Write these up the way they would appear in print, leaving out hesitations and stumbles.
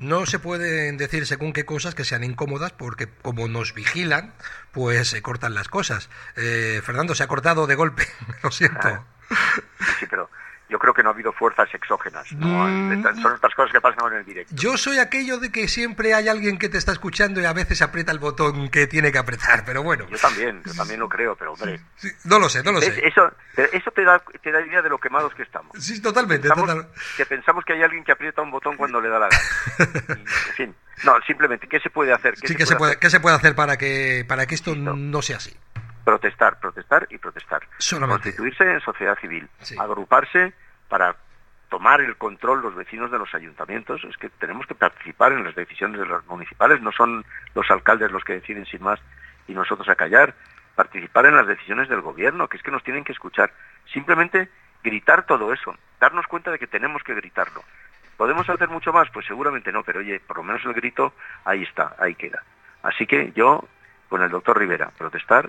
No se pueden decir según qué cosas que sean incómodas porque como nos vigilan, pues se cortan las cosas. Fernando, se ha cortado de golpe, lo siento. Sí, pero yo creo que no ha habido fuerzas exógenas, ¿no? Son otras cosas que pasan en el directo. Yo soy aquello de que siempre hay alguien que te está escuchando y a veces aprieta el botón que tiene que apretar, pero bueno. Yo también lo creo, pero hombre... Sí, no lo sé. Eso te da idea de lo quemados que estamos. Sí, totalmente. Que pensamos que hay alguien que aprieta un botón cuando le da la gana. En fin, no, simplemente, ¿qué se puede hacer? ¿Qué se puede hacer para que esto no sea así? Protestar y protestar. Solamente. Constituirse en sociedad civil, sí. Agruparse para tomar el control los vecinos de los ayuntamientos. Es que tenemos que participar en las decisiones de los municipales, no son los alcaldes los que deciden sin más y nosotros a callar. Participar en las decisiones del gobierno, que es que nos tienen que escuchar. Simplemente gritar todo eso, darnos cuenta de que tenemos que gritarlo. ¿Podemos hacer mucho más? Pues seguramente no, pero oye, por lo menos el grito ahí está, ahí queda. Así que yo... con el doctor Rivera, protestar.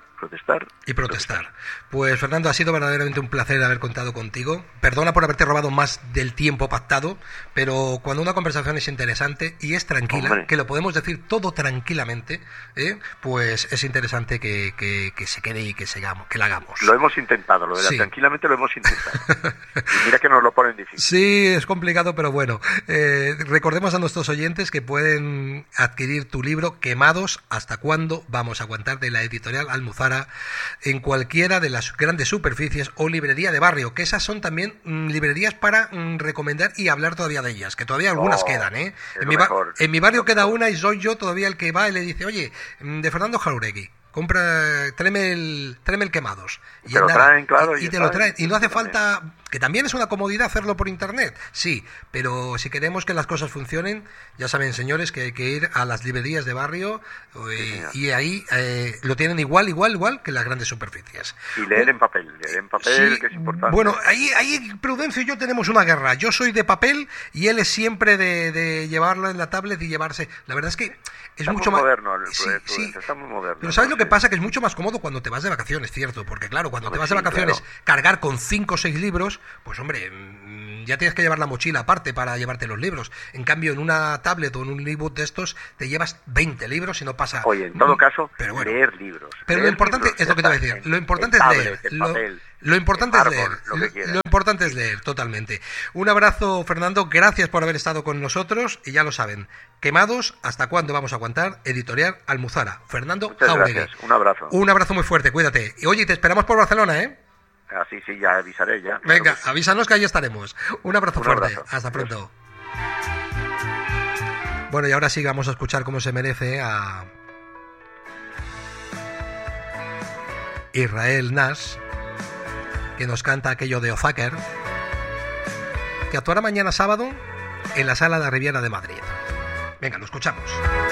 Pues Fernando, ha sido verdaderamente un placer haber contado contigo. Perdona por haberte robado más del tiempo pactado, pero cuando una conversación es interesante y es tranquila, hombre, que lo podemos decir todo tranquilamente, pues es interesante que se quede y que la hagamos. Lo hemos intentado, lo de sí. Tranquilamente lo hemos intentado. Y mira que nos lo ponen difícil. Sí, es complicado, pero bueno. Recordemos a nuestros oyentes que pueden adquirir tu libro Quemados, ¿hasta cuándo vamos a aguantar?, de la editorial Almuzara, en cualquiera de las grandes superficies o librería de barrio, que esas son también librerías para recomendar y hablar todavía de ellas, que todavía algunas quedan, ¿eh? En mi barrio queda una y soy yo todavía el que va y le dice, oye, de Fernando Jauregui, tráeme el Quemados. Y te lo traen, claro. Y te lo traen. Y no hace falta, que también es una comodidad hacerlo por internet, sí, pero si queremos que las cosas funcionen, ya saben, señores, que hay que ir a las librerías de barrio y ahí lo tienen igual que las grandes superficies. Y leer en papel, sí, que es importante. Bueno, ahí Prudencio y yo tenemos una guerra. Yo soy de papel y él es siempre de llevarlo en la tablet y llevarse. La verdad es que es mucho más moderno, sí. Está muy moderno. Pero ¿sabes lo que pasa? Que es mucho más cómodo cuando te vas de vacaciones, cierto, porque claro, cuando te vas de vacaciones, claro, cargar con 5 o 6 libros, pues hombre, ya tienes que llevar la mochila aparte para llevarte los libros. En cambio, en una tablet o en un ebook de estos, te llevas 20 libros y no pasa... Oye, en todo caso, pero bueno, leer libros. Pero leer lo importante libros, es lo que te voy a decir, lo importante es leer. Lo importante es leer. Lo importante es leer, totalmente. Un abrazo, Fernando, gracias por haber estado con nosotros y ya lo saben, Quemados, ¿hasta cuándo vamos a aguantar? Editorial Almuzara. Fernando Jauregui. Un abrazo. Un abrazo muy fuerte, cuídate. Y oye, te esperamos por Barcelona, ¿eh? Ah, sí, ya avisaré ya. Venga, claro, avísanos que ahí estaremos. Un abrazo fuerte. Abrazo. Hasta pronto. Bueno, y ahora sí vamos a escuchar cómo se merece a Israel Nash, que nos canta aquello de Ozáquer, que actuará mañana sábado en la Sala de la Riviera de Madrid. Venga, lo escuchamos.